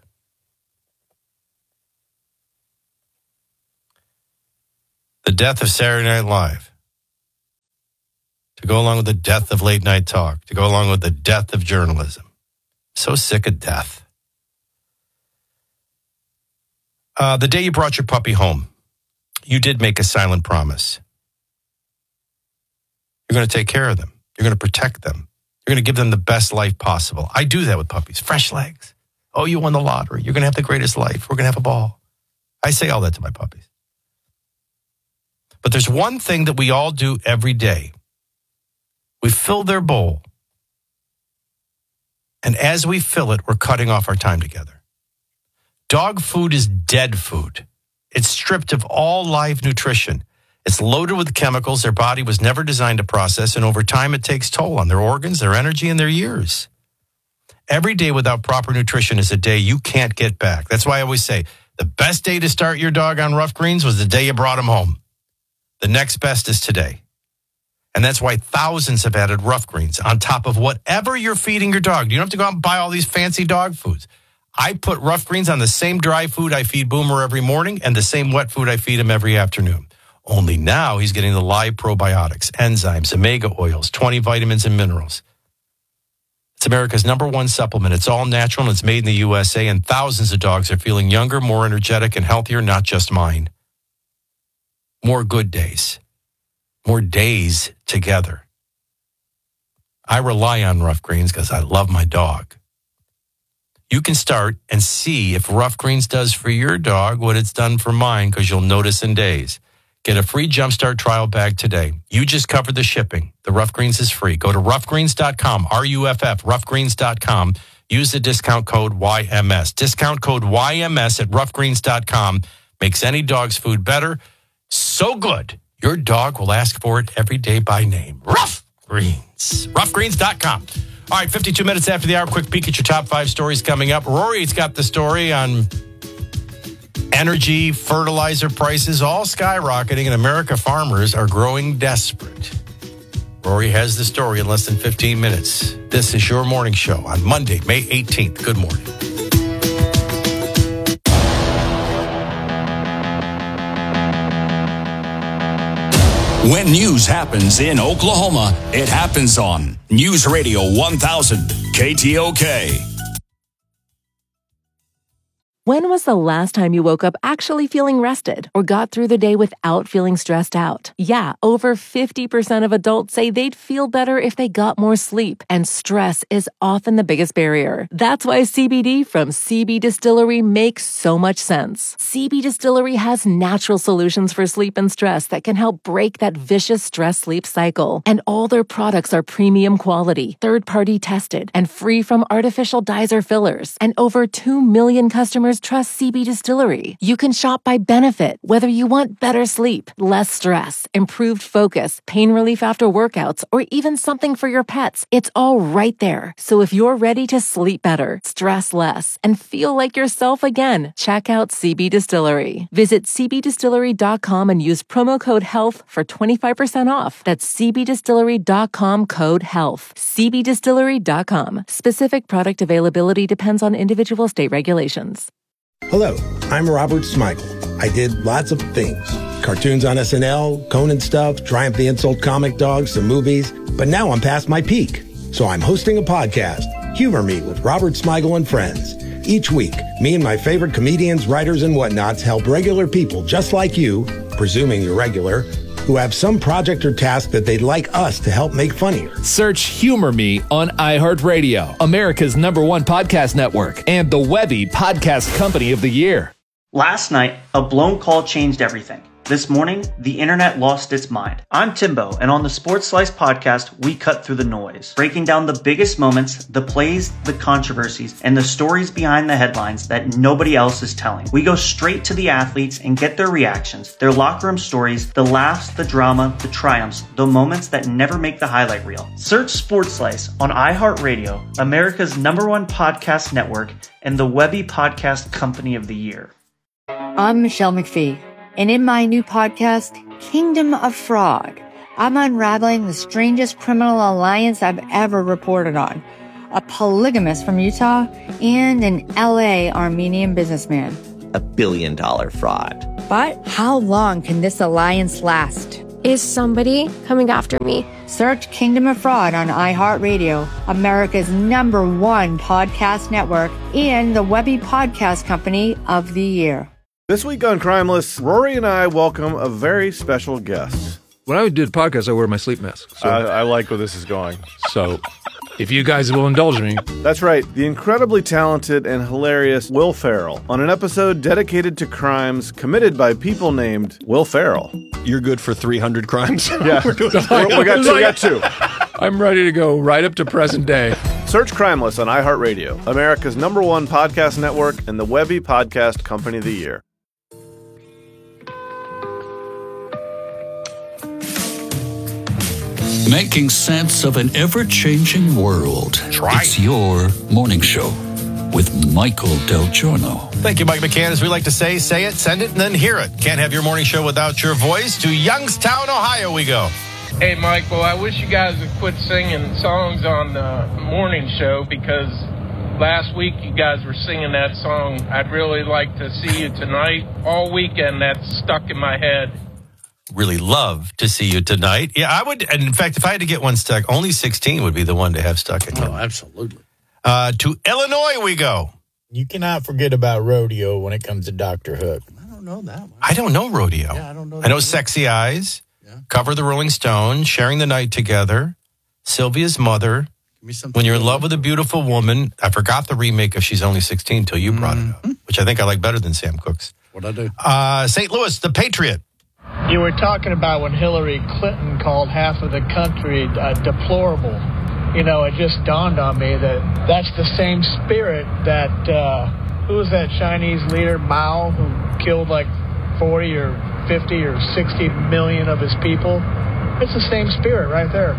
The death of Saturday Night Live, to go along with the death of late night talk, to go along with the death of journalism. So sick of death. Uh, the day you brought your puppy home, you did make a silent promise. You're going to take care of them. You're going to protect them. You're going to give them the best life possible. I do that with puppies. Fresh legs. Oh, you won the lottery. You're going to have the greatest life. We're going to have a ball. I say all that to my puppies. But there's one thing that we all do every day. We fill their bowl. And as we fill it, we're cutting off our time together. Dog food is dead food. It's stripped of all live nutrition. It's loaded with chemicals their body was never designed to process, and over time it takes toll on their organs, their energy, and their years. Every day without proper nutrition is a day you can't get back. That's why I always say, the best day to start your dog on Rough Greens was the day you brought him home. The next best is today. And that's why thousands have added Rough Greens on top of whatever you're feeding your dog. You don't have to go out and buy all these fancy dog foods. I put Rough Greens on the same dry food I feed Boomer every morning and the same wet food I feed him every afternoon. Only now he's getting the live probiotics, enzymes, omega oils, twenty vitamins and minerals. It's America's number one supplement. It's all natural and it's made in the U S A, and thousands of dogs are feeling younger, more energetic, and healthier, not just mine. More good days. More days together. I rely on Rough Greens because I love my dog. You can start and see if Rough Greens does for your dog what it's done for mine, because you'll notice in days. Get a free Jumpstart trial bag today. You just covered the shipping. The Rough Greens is free. Go to rough greens dot com, R U F F, rough greens dot com. Use the discount code Y M S. Discount code Y M S at rough greens dot com makes any dog's food better. So good, your dog will ask for it every day by name. Rough Greens. rough greens dot com. All right, fifty-two minutes after the hour, quick peek at your top five stories coming up. Rory's got the story on energy, fertilizer prices, all skyrocketing, and America farmers are growing desperate. Rory has the story in less than fifteen minutes. This is your morning show on Monday, May eighteenth. Good morning. When news happens in Oklahoma, it happens on News Radio one thousand K T O K. When was the last time you woke up actually feeling rested or got through the day without feeling stressed out? Yeah, over fifty percent of adults say they'd feel better if they got more sleep, and stress is often the biggest barrier. That's why C B D from C B Distillery makes so much sense. C B Distillery has natural solutions for sleep and stress that can help break that vicious stress-sleep cycle. And all their products are premium quality, third-party tested, and free from artificial dyes or fillers. And over two million customers trust C B Distillery. You can shop by benefit, whether you want better sleep, less stress, improved focus, pain relief after workouts, or even something for your pets. It's all right there. So if you're ready to sleep better, stress less, and feel like yourself again, check out C B Distillery. Visit c b distillery dot com and use promo code HEALTH for twenty-five percent off. That's c b distillery dot com code HEALTH. c b distillery dot com. Specific product availability depends on individual state regulations. Hello, I'm Robert Smigel. I did lots of things. Cartoons on S N L, Conan stuff, Triumph the Insult comic dogs, some movies. But now I'm past my peak. So I'm hosting a podcast, Humor Me with Robert Smigel and Friends. Each week, me and my favorite comedians, writers, and whatnots help regular people just like you, presuming you're regular, who have some project or task that they'd like us to help make funnier. Search Humor Me on iHeartRadio, America's number one podcast network, and the Webby Podcast Company of the Year. Last night, a blown call changed everything. This morning, the internet lost its mind. I'm Timbo, and on the Sports Slice podcast, we cut through the noise, breaking down the biggest moments, the plays, the controversies, and the stories behind the headlines that nobody else is telling. We go straight to the athletes and get their reactions, their locker room stories, the laughs, the drama, the triumphs, the moments that never make the highlight reel. Search Sports Slice on iHeartRadio, America's number one podcast network, and the Webby Podcast Company of the Year. I'm Michelle McPhee, and in my new podcast, Kingdom of Frog, I'm unraveling the strangest criminal alliance I've ever reported on. A polygamist from Utah and an L A Armenian businessman. A billion dollar fraud. But how long can this alliance last? Is somebody coming after me? Search Kingdom of Fraud on iHeartRadio, America's number one podcast network, and the Webby Podcast Company of the Year. This week on Crimeless, Rory and I welcome a very special guest. When I do the podcast, I wear my sleep mask. So. I, I like where this is going. So, if you guys will indulge me. That's right, the incredibly talented and hilarious Will Ferrell on an episode dedicated to crimes committed by people named Will Ferrell. You're good for three hundred crimes? Yeah, we got two. We got two. I'm ready to go right up to present day. Search Crimeless on iHeartRadio, America's number one podcast network, and the Webby Podcast Company of the Year. Making sense of an ever-changing world. Try. It's your morning show with Michael Del Giorno. Thank you, Mike McCann. As we like to say, say it, send it, and then hear it. Can't have your morning show without your voice. To Youngstown, Ohio we go. Hey, Michael, I wish you guys would quit singing songs on the morning show because last week you guys were singing that song, I'd Really Like to See You Tonight. All weekend that's stuck in my head. Really love to see you tonight. Yeah, I would. And in fact, if I had to get one stuck, only sixteen would be the one to have stuck in. Oh, absolutely. Uh, to Illinois we go. You cannot forget about rodeo when it comes to Doctor Hook. I don't know that one. I don't know rodeo. Yeah, I don't know. I know Sexy Eyes, yeah. Cover the Rolling Stone, Sharing the Night Together, Sylvia's Mother. Give me something. When You're in Love with a Beautiful Woman. I forgot the remake of She's Only sixteen till you brought it up, which I think I like better than Sam Cooke's. What'd I do? Uh, Saint Louis, The Patriot. You were talking about when Hillary Clinton called half of the country uh, deplorable. You know, it just dawned on me that that's the same spirit that, uh, who was that Chinese leader, Mao, who killed like forty or fifty or sixty million of his people? It's the same spirit right there.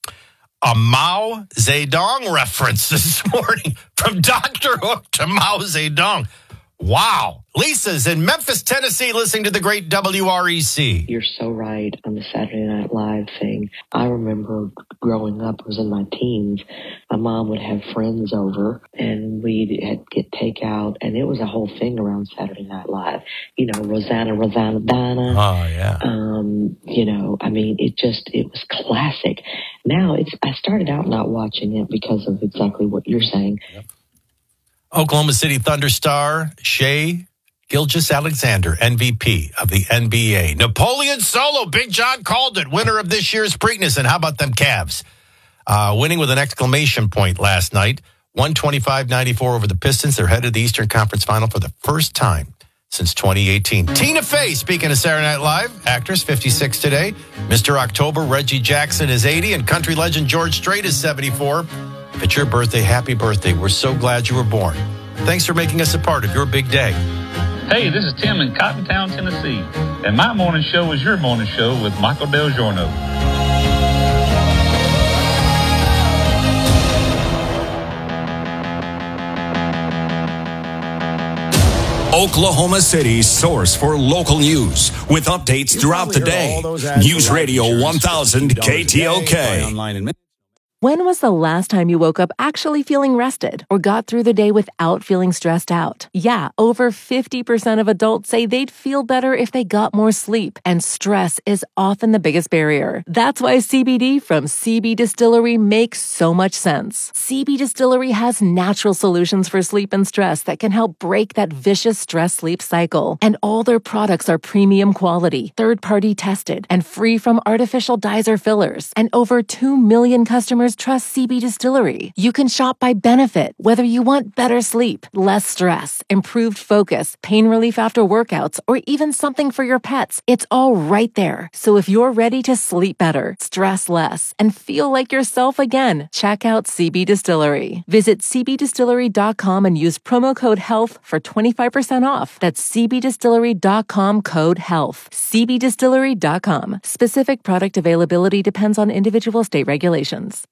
A Mao Zedong reference this morning from Doctor Hook to Mao Zedong. Wow. Lisa's in Memphis, Tennessee, listening to the great W R E C. You're so right on the Saturday Night Live thing. I remember growing up, I was in my teens, my mom would have friends over and we'd had, get takeout, and it was a whole thing around Saturday Night Live. You know, Rosanna, Rosanna, Donna. Oh, yeah. Um, you know, I mean, it just, it was classic. Now, it's. I started out not watching it because of exactly what you're saying. Yep. Oklahoma City Thunder star Shai Gilgeous-Alexander, M V P of the N B A. Napoleon Solo, Big John called it, winner of this year's Preakness. And how about them Cavs? Uh, winning with an exclamation point last night, one twenty-five ninety-four over the Pistons. They're headed to the Eastern Conference Final for the first time since twenty eighteen. Tina Fey, speaking of Saturday Night Live, actress, fifty-six today. Mister October, Reggie Jackson is eighty, and country legend George Strait is seventy-four. If it's your birthday, happy birthday. We're so glad you were born. Thanks for making us a part of your big day. Hey, this is Tim in Cottontown, Tennessee, and my morning show is your morning show with Michael Del Giorno. Oklahoma City's source for local news with updates throughout the day. News Radio one thousand K T O K. When was the last time you woke up actually feeling rested or got through the day without feeling stressed out? Yeah, over fifty percent of adults say they'd feel better if they got more sleep, and stress is often the biggest barrier. That's why C B D from C B Distillery makes so much sense. C B Distillery has natural solutions for sleep and stress that can help break that vicious stress-sleep cycle. And all their products are premium quality, third-party tested, and free from artificial dyes or fillers. And over two million customers customers trust C B Distillery. You can shop by benefit, whether you want better sleep, less stress, improved focus, pain relief after workouts, or even something for your pets. It's all right there. So if you're ready to sleep better, stress less, and feel like yourself again, check out C B Distillery. Visit c b distillery dot com and use promo code HEALTH for twenty-five percent off. That's c b distillery dot com code HEALTH. c b distillery dot com. Specific product availability depends on individual state regulations.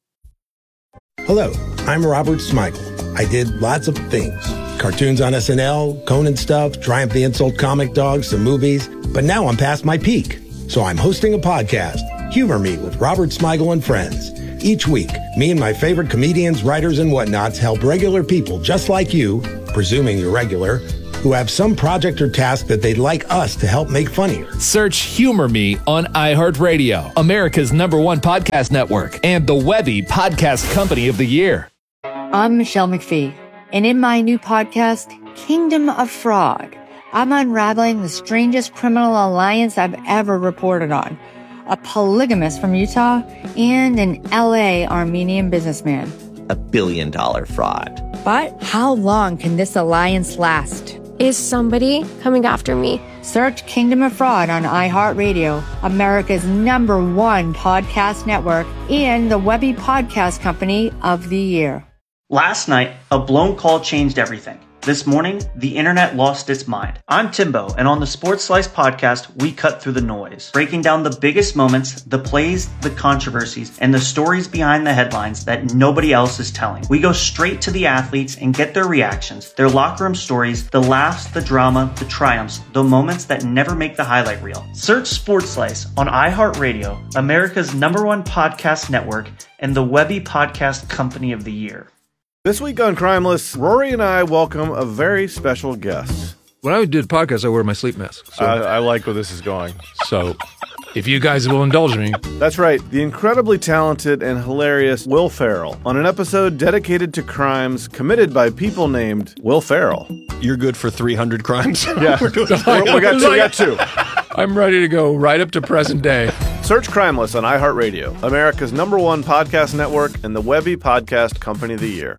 Hello, I'm Robert Smigel. I did lots of things. Cartoons on S N L, Conan stuff, Triumph the Insult comic dog, some movies. But now I'm past my peak. So I'm hosting a podcast, Humor Me with Robert Smigel and Friends. Each week, me and my favorite comedians, writers, and whatnots help regular people just like you, presuming you're regular, who have some project or task that they'd like us to help make funnier. Search Humor Me on iHeartRadio, America's number one podcast network, and the Webby Podcast Company of the Year. I'm Michelle McPhee, and in my new podcast, Kingdom of Frog, I'm unraveling the strangest criminal alliance I've ever reported on. A polygamist from Utah and an L A Armenian businessman. A billion dollar fraud. But how long can this alliance last? Is somebody coming after me? Search Kingdom of Fraud on iHeartRadio, America's number one podcast network, and the Webby Podcast Company of the Year. Last night, a blown call changed everything. This morning, the internet lost its mind. I'm Timbo, and on the Sports Slice podcast, we cut through the noise, breaking down the biggest moments, the plays, the controversies, and the stories behind the headlines that nobody else is telling. We go straight to the athletes and get their reactions, their locker room stories, the laughs, the drama, the triumphs, the moments that never make the highlight reel. Search Sports Slice on iHeartRadio, America's number one podcast network, and the Webby Podcast Company of the Year. This week on Crimeless, Rory and I welcome a very special guest. When I did podcasts, I wear my sleep mask. So, I, I like where this is going. So, if you guys will indulge me. That's right, the incredibly talented and hilarious Will Ferrell on an episode dedicated to crimes committed by people named Will Ferrell. You're good for three hundred crimes? Yeah, we got two. We got two. I'm ready to go right up to present day. Search Crimeless on iHeartRadio, America's number one podcast network, and the Webby Podcast Company of the Year.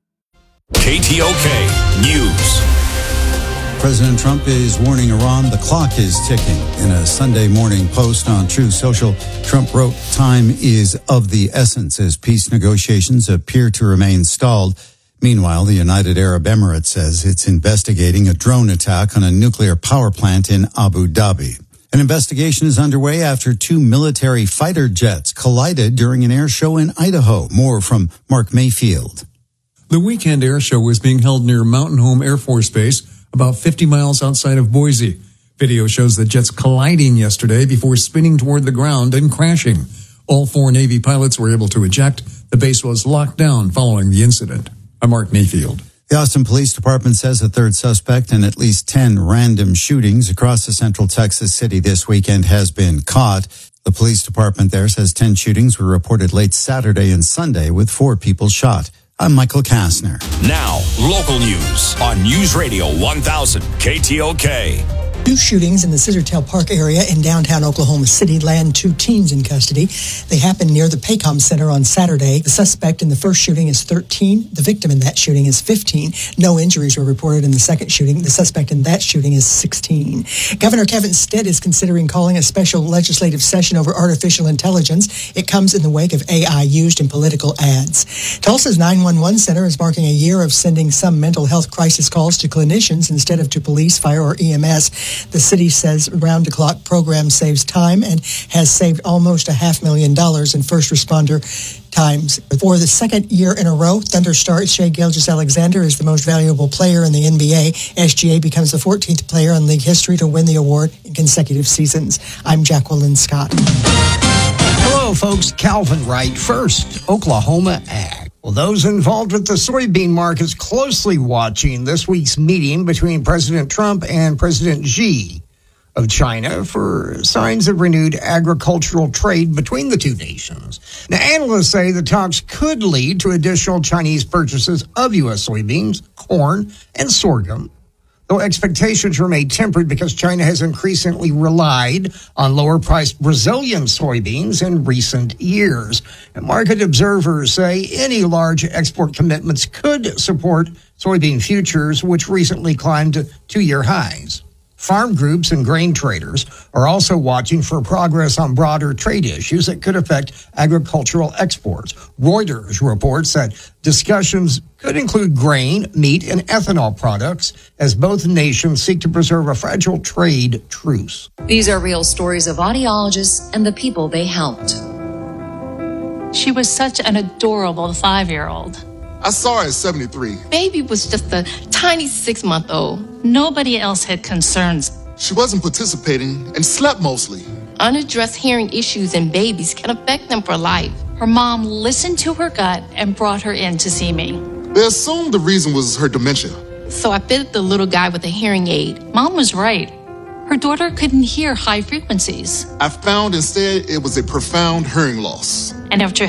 K T O K News. President Trump is warning Iran the clock is ticking. In a Sunday morning post on Truth Social, Trump wrote, "Time is of the essence as peace negotiations appear to remain stalled." Meanwhile, the United Arab Emirates says it's investigating a drone attack on a nuclear power plant in Abu Dhabi. An investigation is underway after two military fighter jets collided during an air show in Idaho. More from Mark Mayfield. The weekend air show was being held near Mountain Home Air Force Base, about fifty miles outside of Boise. Video shows the jets colliding yesterday before spinning toward the ground and crashing. All four Navy pilots were able to eject. The base was locked down following the incident. I'm Mark Mayfield. The Austin Police Department says a third suspect in at least ten random shootings across the central Texas city this weekend has been caught. The police department there says ten shootings were reported late Saturday and Sunday with four people shot. I'm Michael Kastner. Now, local news on News Radio one thousand K T O K. Two shootings in the Scissortail Park area in downtown Oklahoma City land two teens in custody. They happened near the Paycom Center on Saturday. The suspect in the first shooting is thirteen. The victim in that shooting is fifteen. No injuries were reported in the second shooting. The suspect in that shooting is sixteen. Governor Kevin Stitt is considering calling a special legislative session over artificial intelligence. It comes in the wake of A I used in political ads. Tulsa's nine one one Center is marking a year of sending some mental health crisis calls to clinicians instead of to police, fire, or E M S. The city says round-the-clock program saves time and has saved almost a half million dollars in first responder times. For the second year in a row, Thunder star Shai Gilgeous-Alexander is the most valuable player in the N B A. S G A becomes the fourteenth player in league history to win the award in consecutive seasons. I'm Jacqueline Scott. Hello, folks. Calvin Wright first. Oklahoma Ag. Well, those involved with the soybean markets closely watching this week's meeting between President Trump and President Xi of China for signs of renewed agricultural trade between the two nations. Now, analysts say the talks could lead to additional Chinese purchases of U S soybeans, corn, and sorghum. though expectations remain tempered because China has increasingly relied on lower-priced Brazilian soybeans in recent years. And market observers say any large export commitments could support soybean futures, which recently climbed to two-year highs. Farm groups and grain traders are also watching for progress on broader trade issues that could affect agricultural exports. Reuters reports that discussions could include grain, meat, and ethanol products as both nations seek to preserve a fragile trade truce. These are real stories of audiologists and the people they helped. She was such an adorable five-year-old. I saw her at seventy-three. Baby was just a tiny six-month-old. Nobody else had concerns. She wasn't participating and slept mostly. Unaddressed hearing issues in babies can affect them for life. Her mom listened to her gut and brought her in to see me. They assumed the reason was her dementia. So I fitted the little guy with a hearing aid. Mom was right. Her daughter couldn't hear high frequencies. I found instead it was a profound hearing loss. And after